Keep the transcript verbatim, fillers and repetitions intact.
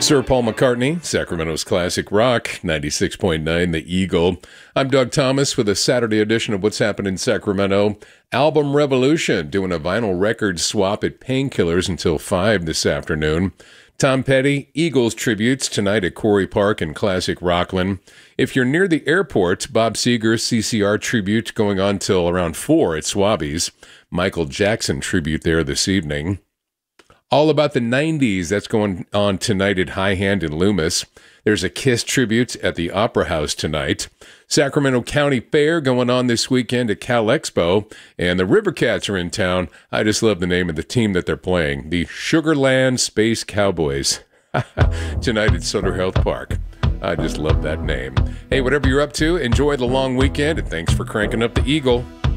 Sir Paul McCartney, Sacramento's classic rock, ninety-six point nine The Eagle. I'm Doug Thomas with a Saturday edition of What's Happened in Sacramento. Album Revolution, doing a vinyl record swap at Painkillers until five this afternoon. Tom Petty, Eagles tributes tonight at Quarry Park and Classic Rockland. If you're near the airport, Bob Seger's C C R tribute going on till around four at Swabby's. Michael Jackson tribute there this evening. All About the nineties, that's going on tonight at High Hand in Loomis. There's a Kiss tribute at the Opera House tonight. Sacramento County Fair going on this weekend at Cal Expo. And the Rivercats are in town. I just love the name of the team that they're playing. The Sugarland Space Cowboys. Tonight at Sutter Health Park. I just love that name. Hey, whatever you're up to, enjoy the long weekend. And thanks for cranking up the Eagle.